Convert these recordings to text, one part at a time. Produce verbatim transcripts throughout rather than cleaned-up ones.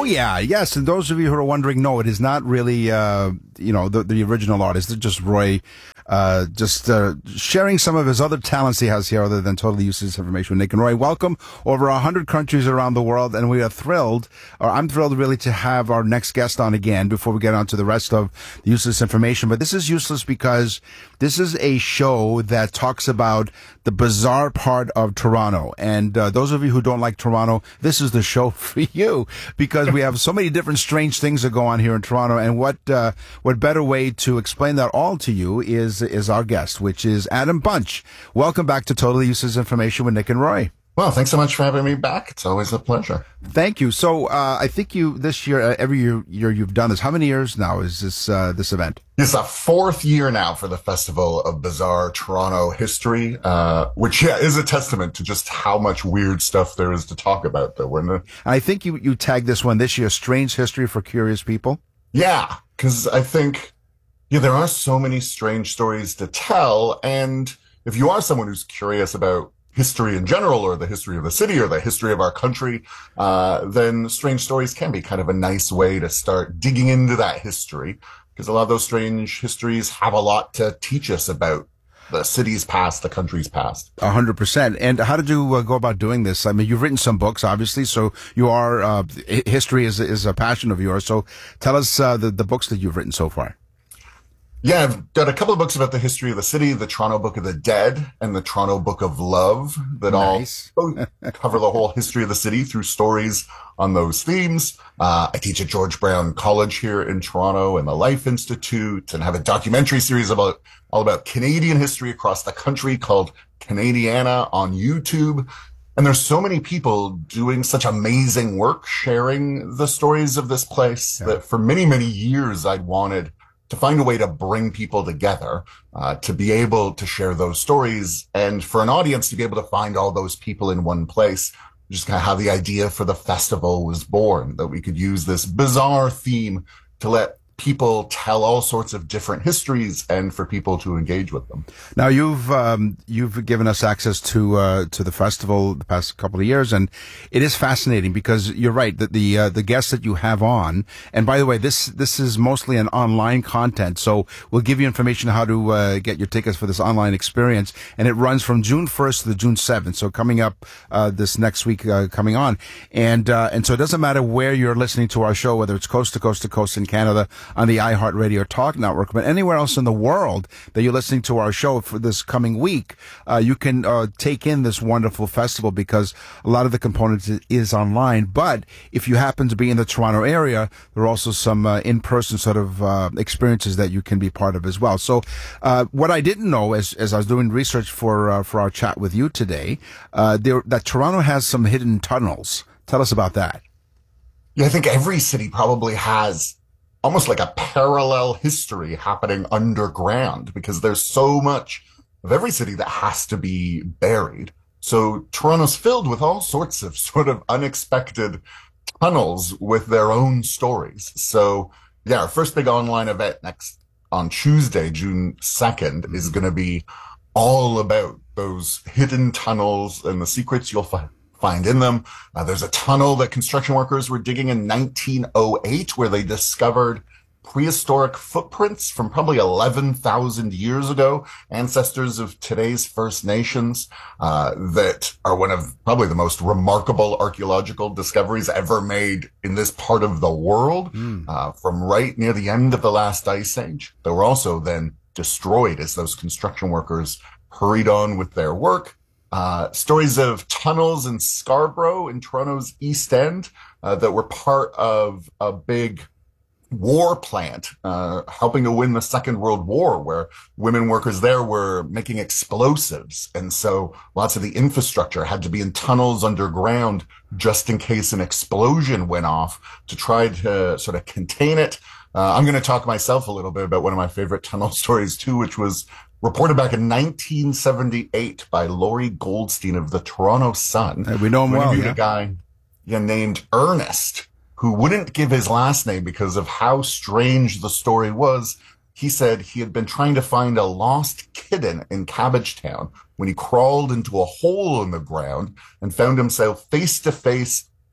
yeah, yes. And those of you who are wondering, no, it is not really, uh, you know, the, the original artist. It's just Roy, uh, just uh, sharing some of his other talents he has here other than totally useless information with Nick and Roy. Welcome over one hundred countries around the world, and we are thrilled, or I'm thrilled really to have our next guest on again before we get on to the rest of the useless information. But this is useless because this is a show that talks about the bizarre part of Toronto. And uh, those of you who don't like Toronto, this is the show for you, because we have so many different strange things that go on here in Toronto. And what uh, what better way to explain that all to you is is our guest, which is Adam Bunch. Welcome back to Totally Useless Information with Nick and Roy. Well, thanks so much for having me back. It's always a pleasure. Thank you. So uh, I think you this year, uh, every year, year you've done this. How many years now is this uh, this event? It's the fourth year now for the Festival of Bizarre Toronto History, uh, which yeah is a testament to just how much weird stuff there is to talk about. Though, isn't it? I think you you tagged this one this year, Strange History for Curious People. Yeah, because I think yeah there are so many strange stories to tell, and if you are someone who's curious about history in general, or the history of the city, or the history of our country, uh, then strange stories can be kind of a nice way to start digging into that history, because a lot of those strange histories have a lot to teach us about the city's past, the country's past. A hundred percent. And how did you uh, go about doing this? I mean, you've written some books, obviously, so you are, uh, history is, is a passion of yours. So tell us uh, the, the books that you've written so far. Yeah, I've got a couple of books about the history of the city, the Toronto Book of the Dead and the Toronto Book of Love, that nice. all cover the whole history of the city through stories on those themes. Uh, I teach at George Brown College here in Toronto and the Life Institute, and have a documentary series about all about Canadian history across the country called Canadiana on YouTube. And there's so many people doing such amazing work sharing the stories of this place, yeah, that for many, many years I'd wanted to find a way to bring people together, uh, to be able to share those stories, and for an audience to be able to find all those people in one place. Just kind of how the idea for the festival was born, that we could use this bizarre theme to let people tell all sorts of different histories and for people to engage with them. Now you've um, you've given us access to uh, to the festival the past couple of years, and it is fascinating because you're right that the uh, the guests that you have on, and by the way, this this is mostly an online content, so we'll give you information how to uh, get your tickets for this online experience, and it runs from June first to the June seventh, so coming up uh, this next week uh, coming on, and uh, and so it doesn't matter where you're listening to our show, whether it's coast to coast to coast in Canada on the iHeartRadio Talk Network, but anywhere else in the world that you're listening to our show for this coming week, uh, you can uh, take in this wonderful festival, because a lot of the components is online. But if you happen to be in the Toronto area, there are also some uh, in-person sort of uh, experiences that you can be part of as well. So uh, what I didn't know as, as I was doing research for uh, for our chat with you today, uh, there, that Toronto has some hidden tunnels. Tell us about that. Yeah, I think every city probably has almost like a parallel history happening underground, because there's so much of every city that has to be buried. So Toronto's filled with all sorts of sort of unexpected tunnels with their own stories. So yeah, our first big online event next on Tuesday, June second, is going to be all about those hidden tunnels and the secrets you'll find. find in them. Uh, there's a tunnel that construction workers were digging in nineteen oh eight where they discovered prehistoric footprints from probably eleven thousand years ago, ancestors of today's First Nations, uh, that are one of probably the most remarkable archaeological discoveries ever made in this part of the world, mm. uh, from right near the end of the last ice age. They were also then destroyed as those construction workers hurried on with their work. Uh, stories of tunnels in Scarborough in Toronto's East End, uh, that were part of a big war plant, uh, helping to win the Second World War, where women workers there were making explosives. And so lots of the infrastructure had to be in tunnels underground just in case an explosion went off, to try to sort of contain it. Uh, I'm going to talk myself a little bit about one of my favorite tunnel stories too, which was reported back in nineteen seventy-eight by Laurie Goldstein of the Toronto Sun. Hey, we know him well, yeah. A guy yeah, named Ernest, who wouldn't give his last name because of how strange the story was. He said he had been trying to find a lost kitten in Cabbagetown when he crawled into a hole in the ground and found himself face to face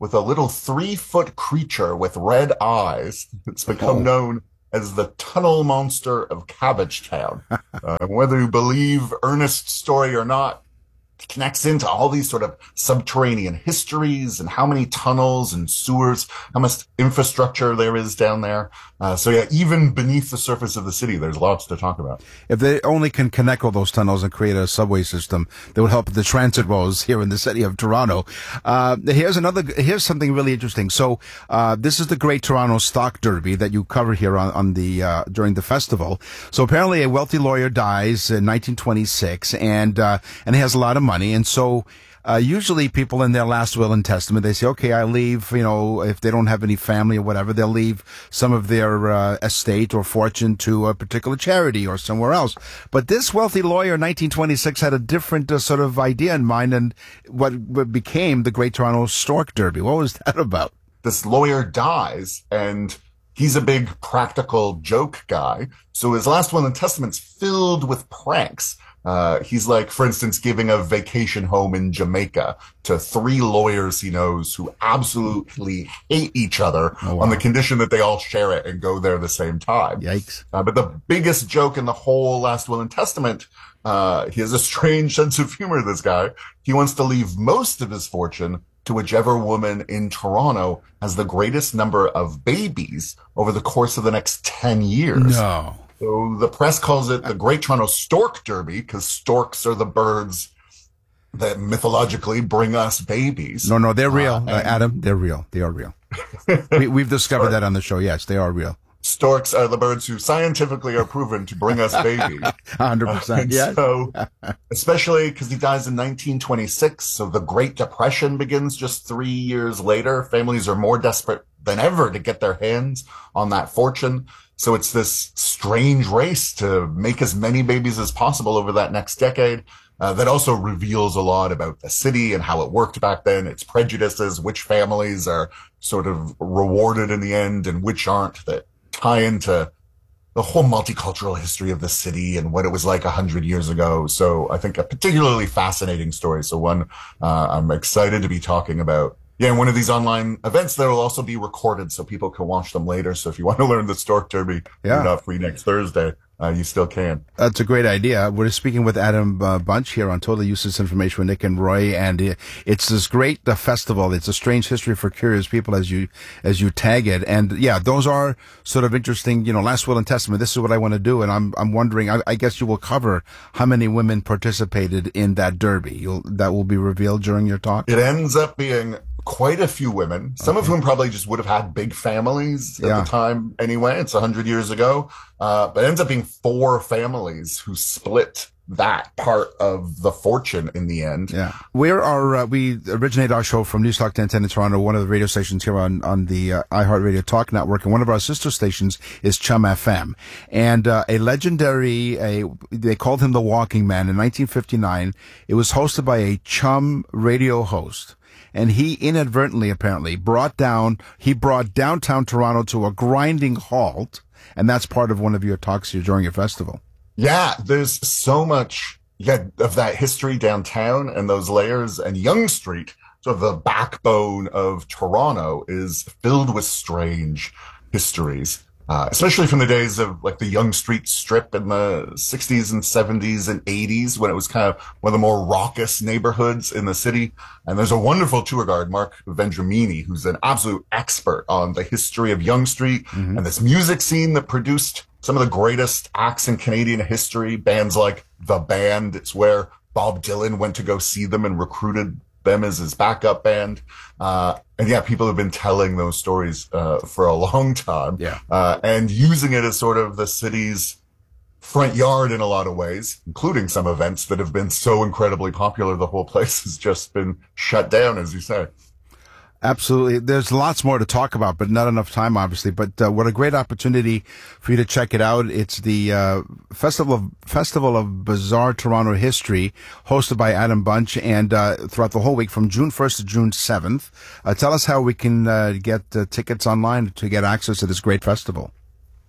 with a little three-foot creature with red eyes. It's become Oh. known as the Tunnel Monster of Cabbagetown. Uh, whether you believe Ernest's story or not, it connects into all these sort of subterranean histories and how many tunnels and sewers, how much infrastructure there is down there. Uh, so yeah, even beneath the surface of the city, there's lots to talk about. If they only can connect all those tunnels and create a subway system that would help the transit woes here in the city of Toronto. Uh, here's another, here's something really interesting. So, uh, this is the Great Toronto Stock Derby that you cover here on, on the, uh, during the festival. So apparently a wealthy lawyer dies in nineteen twenty-six and, uh, and he has a lot of money. And so, Uh, usually people in their last will and testament, they say, okay, I leave, you know, if they don't have any family or whatever, they'll leave some of their uh, estate or fortune to a particular charity or somewhere else. But this wealthy lawyer in nineteen twenty-six had a different uh, sort of idea in mind, and what, what became the Great Toronto Stork Derby. What was that about? This lawyer dies, and he's a big practical joke guy. So his last will and testament's filled with pranks. Uh, he's like, for instance, giving a vacation home in Jamaica to three lawyers he knows who absolutely hate each other Oh, wow. on the condition that they all share it and go there at the same time. Yikes. Uh, but the biggest joke in the whole Last Will and Testament, uh, he has a strange sense of humor, this guy. He wants to leave most of his fortune to whichever woman in Toronto has the greatest number of babies over the course of the next ten years. No. So the press calls it the Great Toronto Stork Derby because storks are the birds that mythologically bring us babies. No, no, they're real, Uh, uh, Adam. They're real. They are real. we, we've discovered that on the show. Yes, they are real. Storks are the birds who scientifically are proven to bring us babies. one hundred percent. And Yeah. so, especially because he dies in nineteen twenty-six, so the Great Depression begins just three years later. Families are more desperate than ever to get their hands on that fortune. So it's this strange race to make as many babies as possible over that next decade. Uh, that also reveals a lot about the city and how it worked back then, its prejudices, which families are sort of rewarded in the end and which aren't, that tie into the whole multicultural history of the city and what it was like a hundred years ago. So I think a particularly fascinating story. So one uh, I'm excited to be talking about. Yeah, and one of these online events that will also be recorded so people can watch them later. So if you want to learn the Stork Derby, Yeah. you're not free next Thursday, uh, you still can. That's a great idea. We're speaking with Adam uh, Bunch here on Totally Useless Information with Nick and Roy, and uh, it's this great uh, festival. It's a strange history for curious people, as you as you tag it. And yeah, those are sort of interesting. You know, Last Will and Testament. This is what I want to do, and I'm I'm wondering. I, I guess you will cover how many women participated in that derby. You'll that will be revealed during your talk. It ends up being quite a few women, some of whom probably just would have had big families at Yeah. the time anyway. It's a hundred years ago. Uh, but it ends up being four families who split that part of the fortune in the end. Yeah. We are, uh, we originate our show from Newstalk ten ten in Toronto, one of the radio stations here on, on the uh, iHeartRadio Talk Network. And one of our sister stations is Chum F M. And, uh, a legendary, a, they called him the Walking Man in nineteen fifty-nine. It was hosted by a Chum radio host. And he inadvertently, apparently, brought down, he brought downtown Toronto to a grinding halt. And that's part of one of your talks here during your festival. Yeah, there's so much yeah, of that history downtown and those layers. And Yonge Street, sort of the backbone of Toronto, is filled with strange histories. Uh, especially from the days of like the Yonge Street Strip in the sixties and seventies and eighties, when it was kind of one of the more raucous neighborhoods in the city. And there's a wonderful tour guide, Mark Vendramini, who's an absolute expert on the history of Yonge Street Mm-hmm. and this music scene that produced some of the greatest acts in Canadian history. Bands like The Band. It's where Bob Dylan went to go see them and recruited them as his backup band. Uh, and yeah, people have been telling those stories, uh, for a long time. Yeah. Uh, and using it as sort of the city's front yard in a lot of ways, including some events that have been so incredibly popular. The whole place has just been shut down, as you say. Absolutely. There's lots more to talk about, but not enough time, obviously. But uh, what a great opportunity for you to check it out. It's the uh, Festival of Festival of Bizarre Toronto History, hosted by Adam Bunch, and uh, throughout the whole week from June first to June seventh. Uh, tell us how we can uh, get uh, tickets online to get access to this great festival.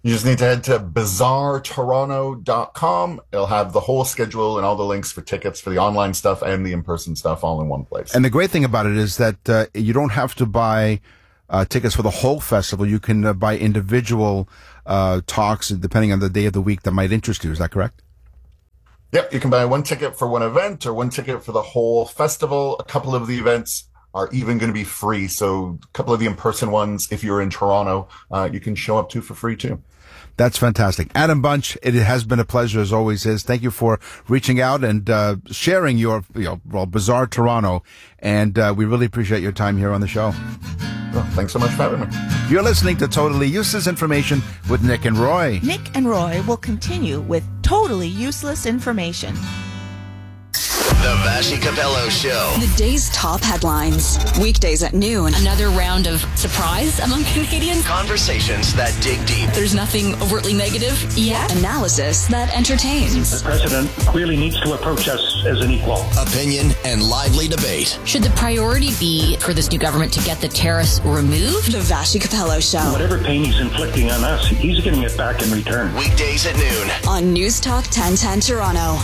You just need to head to bazaar toronto dot com. It'll have the whole schedule and all the links for tickets for the online stuff and the in-person stuff all in one place. And the great thing about it is that uh, you don't have to buy uh, tickets for the whole festival. You can uh, buy individual uh, talks depending on the day of the week that might interest you. Is that correct? Yep, you can buy one ticket for one event or one ticket for the whole festival. A couple of the events are even going to be free. So a couple of the in-person ones, if you're in Toronto, uh, you can show up to for free too. That's fantastic. Adam Bunch, it has been a pleasure as always is. Thank you for reaching out and uh, sharing your, you know, well, Bazaar Toronto. And uh, we really appreciate your time here on the show. Well, thanks so much for having me. You're listening to Totally Useless Information with Nick and Roy. Nick and Roy will continue with Totally Useless Information. The Vassy Capello Show. The day's top headlines. Weekdays at noon. Another round of surprise among Canadians. Conversations that dig deep. There's nothing overtly negative yet. Analysis that entertains. The president clearly needs to approach us as an equal. Opinion and lively debate. Should the priority be for this new government to get the tariffs removed? The Vassy Capello Show. Whatever pain he's inflicting on us, he's getting it back in return. Weekdays at noon. On News Talk ten ten Toronto.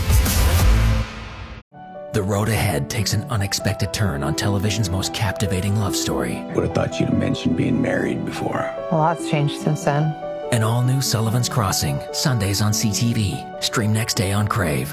The road ahead takes an unexpected turn on television's most captivating love story. Would have thought you'd have mentioned being married before. A lot's changed since then. An all-new Sullivan's Crossing, Sundays on C T V. Stream next day on Crave.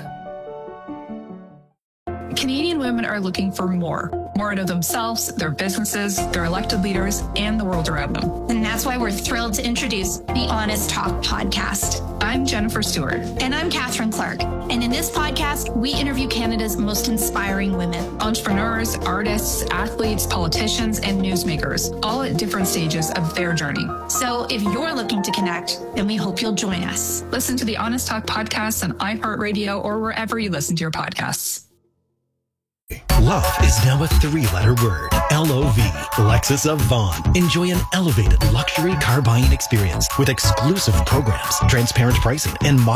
Canadian women are looking for more. More out of themselves, their businesses, their elected leaders, and the world around them. And that's why we're thrilled to introduce the Honest Talk podcast. I'm Jennifer Stewart. And I'm Catherine Clark. And in this podcast, we interview Canada's most inspiring women. Entrepreneurs, artists, athletes, politicians, and newsmakers, all at different stages of their journey. So if you're looking to connect, then we hope you'll join us. Listen to the Honest Talk podcast on iHeartRadio or wherever you listen to your podcasts. Love is now a three-letter word. L O V. Lexus of Vaughan. Enjoy an elevated luxury car buying experience with exclusive programs, transparent pricing, and modern